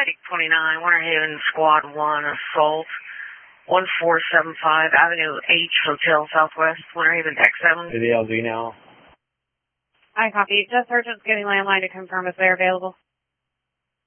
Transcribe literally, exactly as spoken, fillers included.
Medic twenty-nine, Winter Haven, Squad one, assault, one four seven five, Avenue H, Hotel Southwest, Winter Haven, X seven. To the L Z now. I copy. Just Sergeant's getting landline to confirm if they're available.